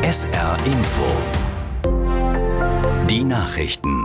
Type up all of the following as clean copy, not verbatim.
SR Info. Die Nachrichten.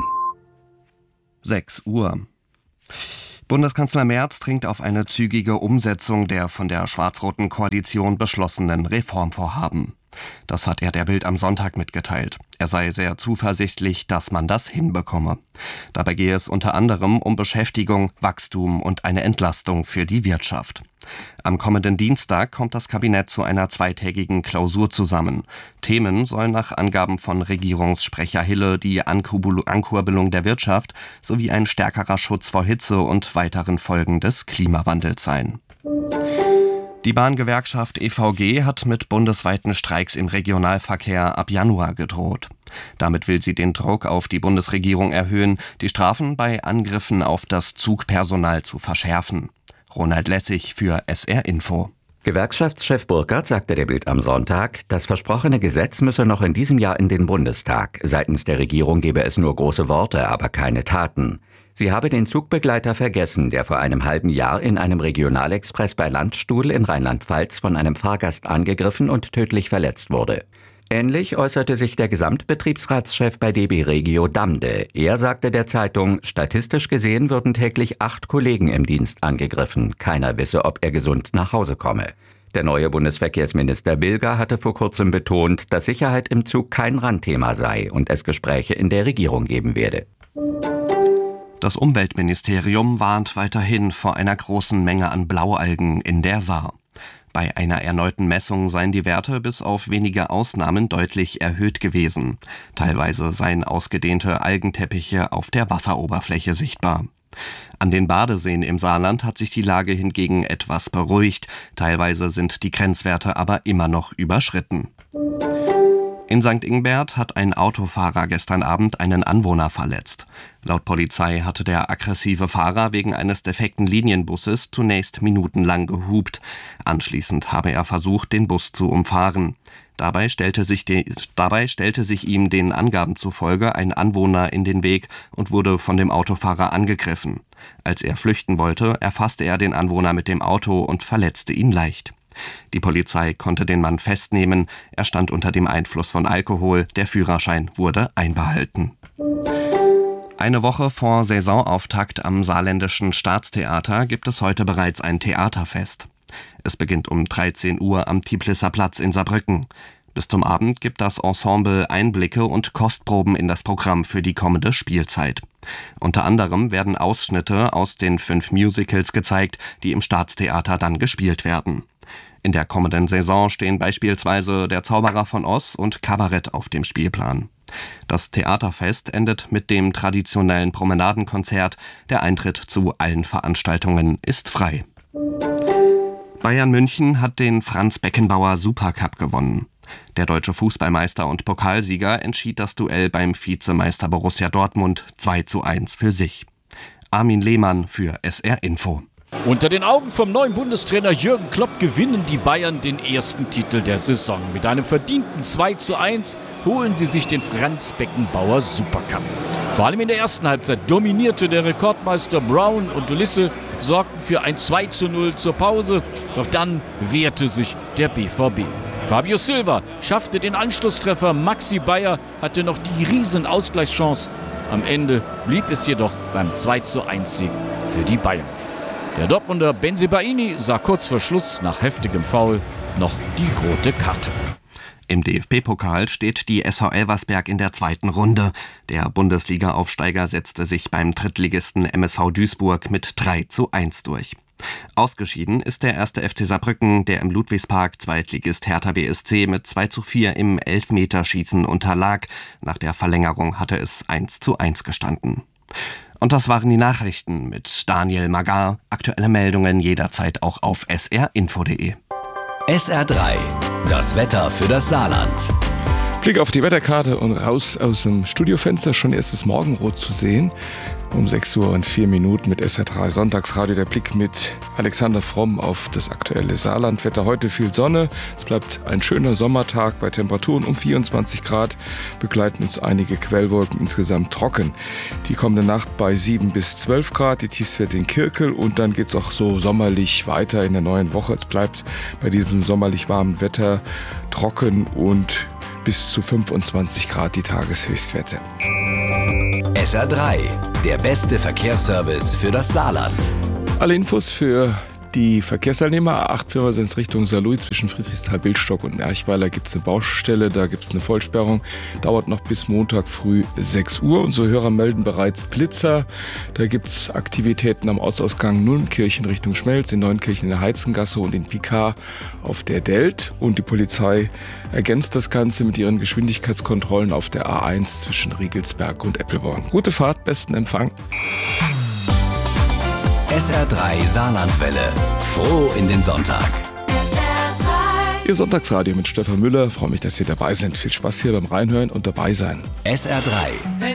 6 Uhr. Bundeskanzler Merz dringt auf eine zügige Umsetzung der von der schwarz-roten Koalition beschlossenen Reformvorhaben. Das hat er der Bild am Sonntag mitgeteilt. Er sei sehr zuversichtlich, dass man das hinbekomme. Dabei gehe es unter anderem um Beschäftigung, Wachstum und eine Entlastung für die Wirtschaft. Am kommenden Dienstag kommt das Kabinett zu einer zweitägigen Klausur zusammen. Themen sollen nach Angaben von Regierungssprecher Hille die Ankurbelung der Wirtschaft sowie ein stärkerer Schutz vor Hitze und weiteren Folgen des Klimawandels sein. Die Bahngewerkschaft EVG hat mit bundesweiten Streiks im Regionalverkehr ab Januar gedroht. Damit will sie den Druck auf die Bundesregierung erhöhen, die Strafen bei Angriffen auf das Zugpersonal zu verschärfen. Ronald Lessig für SR Info. Gewerkschaftschef Burkhardt sagte der Bild am Sonntag, das versprochene Gesetz müsse noch in diesem Jahr in den Bundestag. Seitens der Regierung gebe es nur große Worte, aber keine Taten. Sie habe den Zugbegleiter vergessen, der vor einem halben Jahr in einem Regionalexpress bei Landstuhl in Rheinland-Pfalz von einem Fahrgast angegriffen und tödlich verletzt wurde. Ähnlich äußerte sich der Gesamtbetriebsratschef bei DB Regio Damde. Er sagte der Zeitung, statistisch gesehen würden täglich 8 Kollegen im Dienst angegriffen. Keiner wisse, ob er gesund nach Hause komme. Der neue Bundesverkehrsminister Bilger hatte vor kurzem betont, dass Sicherheit im Zug kein Randthema sei und es Gespräche in der Regierung geben werde. Das Umweltministerium warnt weiterhin vor einer großen Menge an Blaualgen in der Saar. Bei einer erneuten Messung seien die Werte bis auf wenige Ausnahmen deutlich erhöht gewesen. Teilweise seien ausgedehnte Algenteppiche auf der Wasseroberfläche sichtbar. An den Badeseen im Saarland hat sich die Lage hingegen etwas beruhigt. Teilweise sind die Grenzwerte aber immer noch überschritten. In St. Ingbert hat ein Autofahrer gestern Abend einen Anwohner verletzt. Laut Polizei hatte der aggressive Fahrer wegen eines defekten Linienbusses zunächst minutenlang gehupt. Anschließend habe er versucht, den Bus zu umfahren. Dabei stellte sich ihm den Angaben zufolge ein Anwohner in den Weg und wurde von dem Autofahrer angegriffen. Als er flüchten wollte, erfasste er den Anwohner mit dem Auto und verletzte ihn leicht. Die Polizei konnte den Mann festnehmen. Er stand unter dem Einfluss von Alkohol. Der Führerschein wurde einbehalten. Eine Woche vor Saisonauftakt am Saarländischen Staatstheater gibt es heute bereits ein Theaterfest. Es beginnt um 13 Uhr am Tiblisser Platz in Saarbrücken. Bis zum Abend gibt das Ensemble Einblicke und Kostproben in das Programm für die kommende Spielzeit. Unter anderem werden Ausschnitte aus den 5 Musicals gezeigt, die im Staatstheater dann gespielt werden. In der kommenden Saison stehen beispielsweise Der Zauberer von Oz und Kabarett auf dem Spielplan. Das Theaterfest endet mit dem traditionellen Promenadenkonzert. Der Eintritt zu allen Veranstaltungen ist frei. Bayern München hat den Franz Beckenbauer Supercup gewonnen. Der deutsche Fußballmeister und Pokalsieger entschied das Duell beim Vizemeister Borussia Dortmund 2:1 für sich. Armin Lehmann für SR Info. Unter den Augen vom neuen Bundestrainer Jürgen Klopp gewinnen die Bayern den ersten Titel der Saison. Mit einem verdienten 2:1 holen sie sich den Franz Beckenbauer Supercup. Vor allem in der ersten Halbzeit dominierte der Rekordmeister Brown und Ulisse, sorgten für ein 2:0 zur Pause. Doch dann wehrte sich der BVB. Fabio Silva schaffte den Anschlusstreffer, Maxi Bayer hatte noch die riesen Ausgleichschance. Am Ende blieb es jedoch beim 2:1-Sieg für die Bayern. Der Dortmunder Bensebaini sah kurz vor Schluss nach heftigem Foul noch die rote Karte. Im DFB-Pokal steht die SV Elversberg in der zweiten Runde. Der Bundesliga-Aufsteiger setzte sich beim Drittligisten MSV Duisburg mit 3:1 durch. Ausgeschieden ist der 1. FC Saarbrücken, der im Ludwigspark Zweitligist Hertha BSC mit 2:4 im Elfmeterschießen unterlag. Nach der Verlängerung hatte es 1:1 gestanden. Und das waren die Nachrichten mit Daniel Magar. Aktuelle Meldungen jederzeit auch auf srinfo.de. SR3, das Wetter für das Saarland. Blick auf die Wetterkarte und raus aus dem Studiofenster, schon erstes Morgenrot zu sehen. Um 6:04 mit SR3 Sonntagsradio. Der Blick mit Alexander Fromm auf das aktuelle Saarlandwetter. Heute viel Sonne. Es bleibt ein schöner Sommertag bei Temperaturen um 24 Grad. Begleiten uns einige Quellwolken, insgesamt trocken. Die kommende Nacht bei 7 bis 12 Grad. Die Tiefstwerte in Kirkel. Und dann geht es auch so sommerlich weiter in der neuen Woche. Es bleibt bei diesem sommerlich warmen Wetter trocken und bis zu 25 Grad die Tageshöchstwerte. SR3, der beste Verkehrsservice für das Saarland. Alle Infos für die Verkehrsteilnehmer: A8 Richtung Saarlouis zwischen Friedrichsthal, Bildstock und Nerchweiler gibt es eine Baustelle, da gibt es eine Vollsperrung, dauert noch bis Montag früh 6 Uhr. Unsere Hörer melden bereits Blitzer, da gibt es Aktivitäten am Ortsausgang Nullenkirchen Richtung Schmelz, in Neunkirchen in der Heizengasse und in Picard auf der Delt. Und die Polizei ergänzt das Ganze mit ihren Geschwindigkeitskontrollen auf der A1 zwischen Riegelsberg und Eppelborn. Gute Fahrt, besten Empfang. SR3 Saarlandwelle. Froh in den Sonntag. Ihr Sonntagsradio mit Stefan Müller. Freue mich, dass Sie dabei sind. Viel Spaß hier beim Reinhören und dabei sein. SR3.